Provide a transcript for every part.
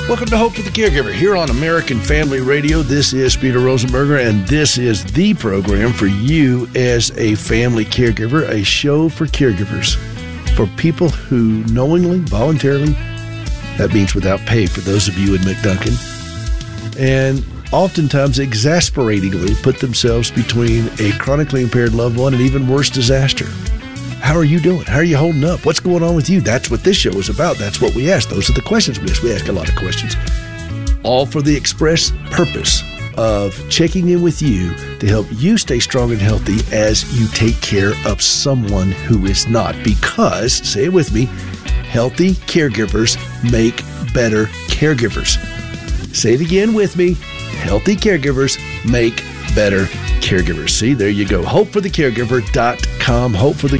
Welcome to Hope for the Caregiver here on American Family Radio. This is Peter Rosenberger, and this is the program for you as a family caregiver, a show for caregivers, for people who knowingly, voluntarily, that means without pay for those of you in McDuncan, and oftentimes exasperatingly put themselves between a chronically impaired loved one and even worse disaster. How are you doing? How are you holding up? What's going on with you? That's what this show is about. That's what we ask. Those are the questions we ask. We ask a lot of questions, all for the express purpose of checking in with you to help you stay strong and healthy as you take care of someone who is not. Because, say it with me, healthy caregivers make better caregivers. Say it again with me. Healthy caregivers make better caregivers. See, there you go. HopeForTheCaregiver.com.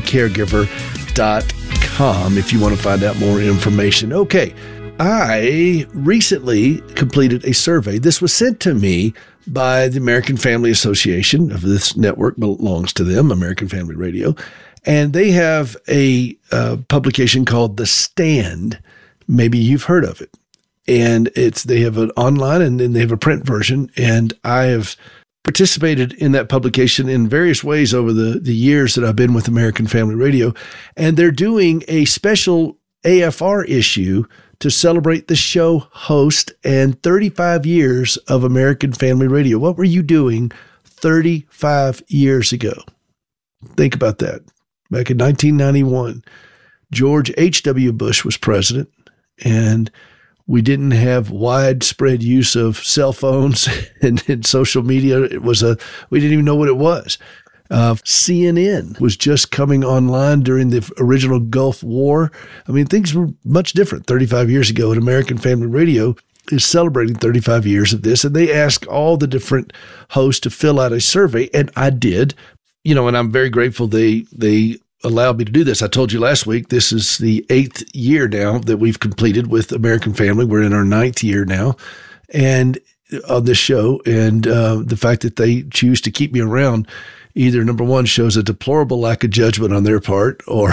HopeForTheCaregiver.com if you want to find out more information. Okay, I recently completed a survey. This was sent to me by the American Family Association. Of this network belongs to them, American Family Radio. And they have a publication called The Stand. Maybe you've heard of it. And they have an online and then they have a print version. And I have participated in that publication in various ways over the years that I've been with American Family Radio. And they're doing a special AFR issue to celebrate the show host and 35 years of American Family Radio. What were you doing 35 years ago? Think about that. Back in 1991, George H.W. Bush was president, and we didn't have widespread use of cell phones and social media. We didn't even know what it was. CNN was just coming online during the original Gulf War. I mean, things were much different 35 years ago, and American Family Radio is celebrating 35 years of this. And they asked all the different hosts to fill out a survey, and I did. And I'm very grateful they allowed me to do this. I told you last week, this is the 8th year now that we've completed with American Family. We're in our 9th year now, and on this show, and the fact that they choose to keep me around either, number one, shows a deplorable lack of judgment on their part, or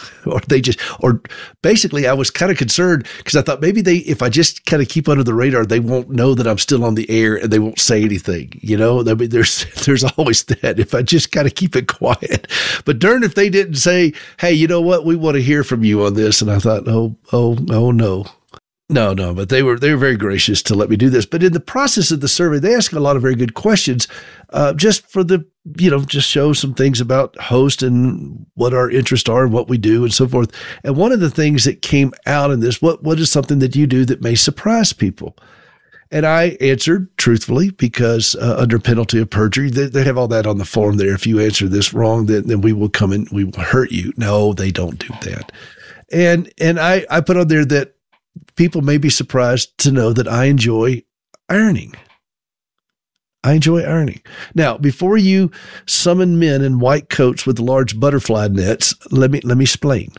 basically I was kind of concerned because I thought maybe if I just kind of keep under the radar, they won't know that I'm still on the air and they won't say anything. I mean, there's always that if I just kind of keep it quiet. But darn if they didn't say, hey, you know what? We want to hear from you on this. And I thought, oh no. No, but they were very gracious to let me do this. But in the process of the survey, they ask a lot of very good questions, just for just show some things about host and what our interests are and what we do and so forth. And one of the things that came out in this, what is something that you do that may surprise people? And I answered truthfully because under penalty of perjury, they have all that on the form there. If you answer this wrong, then we will come and we will hurt you. No, they don't do that. And I put on there that people may be surprised to know that I enjoy ironing. Now, before you summon men in white coats with large butterfly nets, let me explain.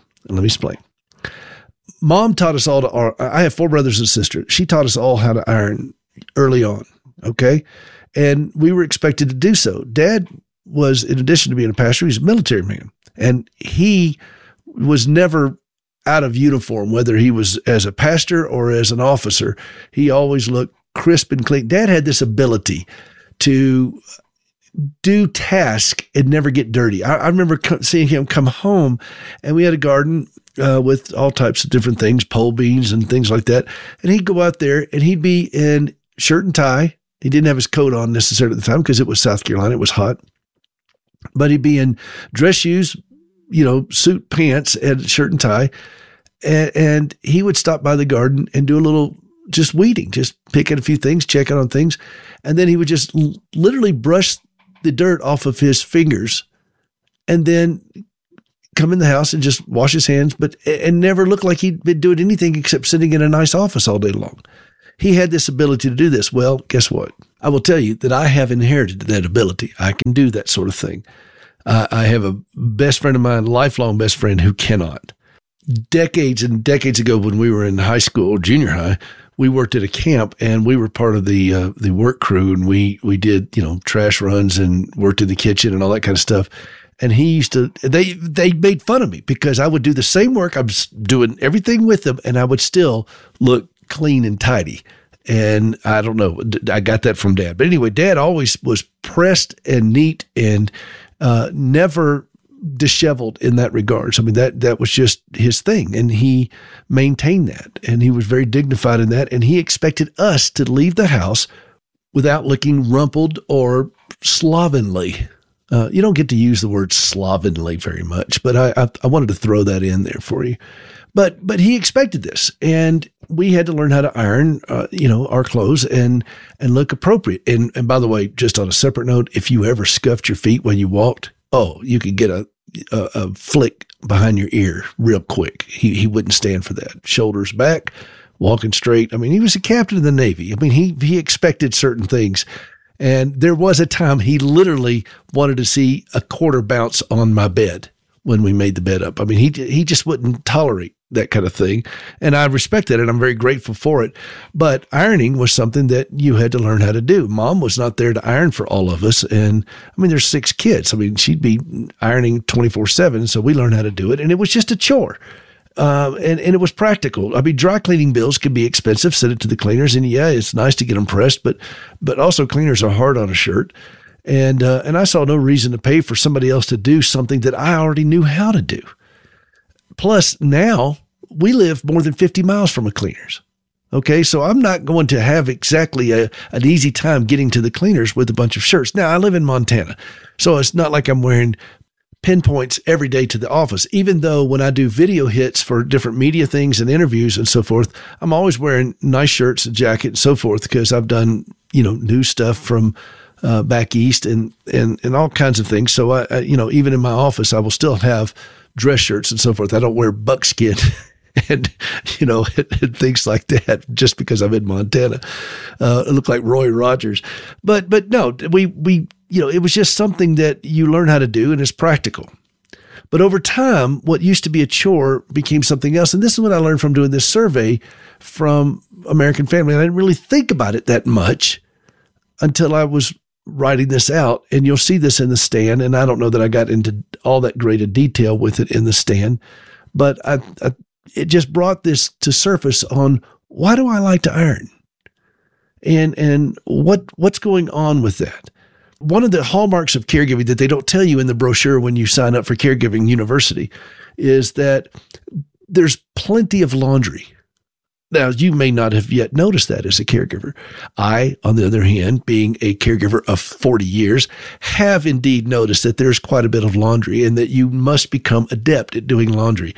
Mom taught us all to iron. I have 4 brothers and sisters. She taught us all how to iron early on, okay? And we were expected to do so. Dad was, in addition to being a pastor, he's a military man. And he was never out of uniform, whether he was as a pastor or as an officer. He always looked crisp and clean. Dad had this ability to do tasks and never get dirty. I remember seeing him come home, and we had a garden with all types of different things, pole beans and things like that. And he'd go out there and he'd be in shirt and tie. He didn't have his coat on necessarily at the time because it was South Carolina. It was hot. But he'd be in dress shoes, suit pants and shirt and tie. And he would stop by the garden and do a little just weeding, just picking a few things, checking on things. And then he would just literally brush the dirt off of his fingers and then come in the house and just wash his hands, and never look like he'd been doing anything except sitting in a nice office all day long. He had this ability to do this. Well, guess what? I will tell you that I have inherited that ability. I can do that sort of thing. I have a best friend of mine, lifelong best friend, who cannot. Decades and decades ago, when we were in high school, junior high, we worked at a camp, and we were part of the work crew, and we did trash runs and worked in the kitchen and all that kind of stuff. And he used to, they made fun of me because I would do the same work. I was doing everything with them, and I would still look clean and tidy. And I don't know, I got that from Dad. But anyway, Dad always was pressed and neat and never disheveled in that regard. So, I mean, that was just his thing. And he maintained that. And he was very dignified in that. And he expected us to leave the house without looking rumpled or slovenly. You don't get to use the word slovenly very much, but I wanted to throw that in there for you. But he expected this, and we had to learn how to iron, our clothes and look appropriate. And by the way, just on a separate note, if you ever scuffed your feet when you walked, you could get a flick behind your ear real quick. He wouldn't stand for that. Shoulders back, walking straight. I mean, he was a captain of the Navy. I mean, he expected certain things. And there was a time he literally wanted to see a quarter bounce on my bed when we made the bed up. I mean, he just wouldn't tolerate that kind of thing. And I respect that, and I'm very grateful for it. But ironing was something that you had to learn how to do. Mom was not there to iron for all of us. And I mean, there's 6 kids. I mean, she'd be ironing 24/7. So we learned how to do it. And it was just a chore. And it was practical. I mean, dry cleaning bills can be expensive. Send it to the cleaners. And yeah, it's nice to get them pressed, but also cleaners are hard on a shirt. And I saw no reason to pay for somebody else to do something that I already knew how to do. Plus, now we live more than 50 miles from a cleaner's. Okay, so I'm not going to have exactly an easy time getting to the cleaners with a bunch of shirts. Now, I live in Montana, so it's not like I'm wearing pinpoints every day to the office, even though when I do video hits for different media things and interviews and so forth, I'm always wearing nice shirts and jacket and so forth because I've done, new stuff from back east and all kinds of things. So I even in my office, I will still have dress shirts and so forth. I don't wear buckskin and things like that just because I'm in Montana. I look like Roy Rogers, but no, we it was just something that you learn how to do and it's practical. But over time, what used to be a chore became something else. And this is what I learned from doing this survey from American Family. And I didn't really think about it that much until I was writing this out. And you'll see this in the stand. And I don't know that I got into all that great a detail with it in the stand, but it just brought this to surface on why do I like to iron? And what's going on with that? One of the hallmarks of caregiving that they don't tell you in the brochure when you sign up for Caregiving University is that there's plenty of laundry. Now, you may not have yet noticed that as a caregiver. I, on the other hand, being a caregiver of 40 years, have indeed noticed that there's quite a bit of laundry and that you must become adept at doing laundry.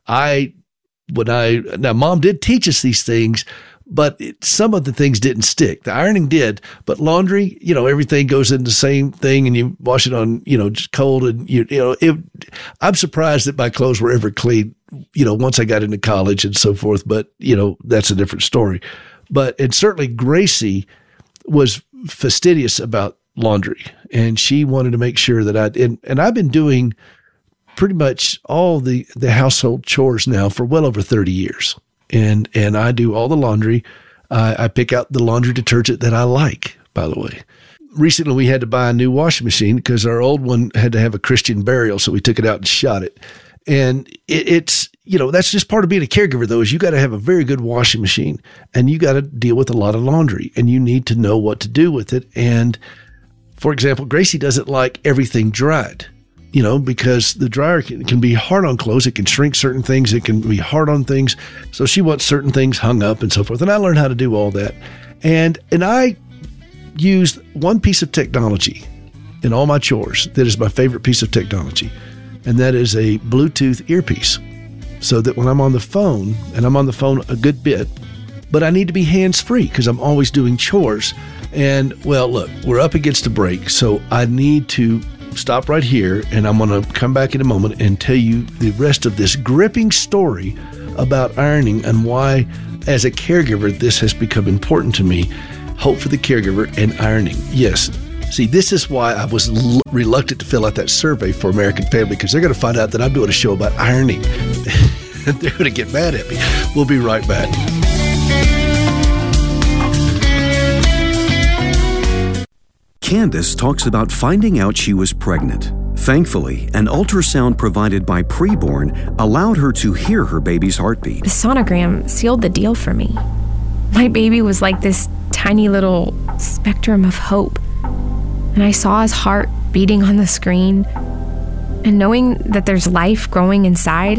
Now, Mom did teach us these things, but some of the things didn't stick. The ironing did, but laundry, everything goes in the same thing and you wash it on, just cold. And, I'm surprised that my clothes were ever clean, once I got into college and so forth. But, that's a different story. And certainly Gracie was fastidious about laundry and she wanted to make sure that and I've been doing pretty much all the household chores now for well over 30 years. And I do all the laundry. I pick out the laundry detergent that I like, by the way. Recently, we had to buy a new washing machine because our old one had to have a Christian burial, so we took it out and shot it. And it's, that's just part of being a caregiver, though, is you got to have a very good washing machine, and you got to deal with a lot of laundry, and you need to know what to do with it. And, for example, Gracie doesn't like everything dried. Because the dryer can be hard on clothes. It can shrink certain things. It can be hard on things. So she wants certain things hung up and so forth. And I learned how to do all that. And I used one piece of technology in all my chores that is my favorite piece of technology. And that is a Bluetooth earpiece. So that when I'm on the phone, and I'm on the phone a good bit, but I need to be hands-free because I'm always doing chores. And, well, look, we're up against a break. So I need to stop right here, and I'm going to come back in a moment and tell you the rest of this gripping story about ironing and why, as a caregiver, this has become important to me. Hope for the caregiver and ironing. Yes. See, this is why I was reluctant to fill out that survey for American Family, because they're going to find out that I'm doing a show about ironing. They're going to get mad at me. We'll be right back. Candace talks about finding out she was pregnant. Thankfully, an ultrasound provided by Preborn allowed her to hear her baby's heartbeat. The sonogram sealed the deal for me. My baby was like this tiny little spectrum of hope. And I saw his heart beating on the screen. And knowing that there's life growing inside,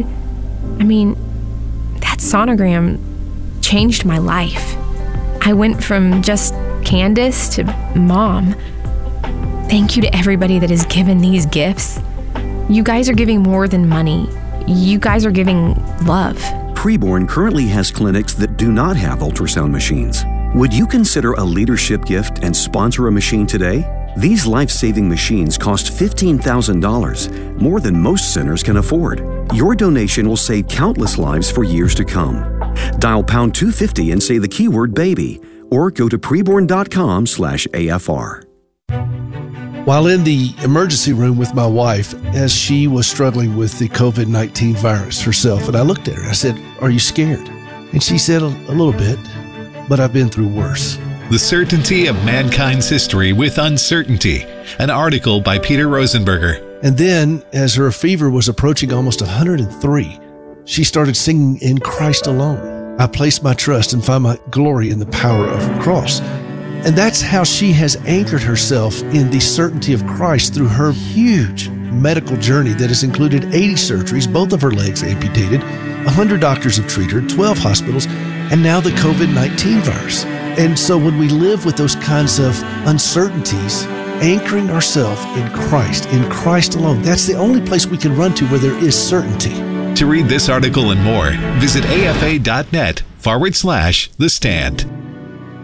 that sonogram changed my life. I went from just Candace to mom. Thank you to everybody that has given these gifts. You guys are giving more than money. You guys are giving love. Preborn currently has clinics that do not have ultrasound machines. Would you consider a leadership gift and sponsor a machine today? These life-saving machines cost $15,000, more than most centers can afford. Your donation will save countless lives for years to come. Dial pound 250 and say the keyword baby, or go to preborn.com/AFR. While in the emergency room with my wife, as she was struggling with the COVID-19 virus herself, and I looked at her, I said, "Are you scared?" And she said, a little bit, but I've been through worse. The Certainty of Mankind's History with Uncertainty, an article by Peter Rosenberger. And then, as her fever was approaching almost 103, she started singing In Christ Alone. I place my trust and find my glory in the power of the cross. And that's how she has anchored herself in the certainty of Christ through her huge medical journey that has included 80 surgeries, both of her legs amputated, 100 doctors have treated her, 12 hospitals, and now the COVID-19 virus. And so when we live with those kinds of uncertainties, anchoring ourselves in Christ alone, that's the only place we can run to where there is certainty. To read this article and more, visit afa.net/The Stand.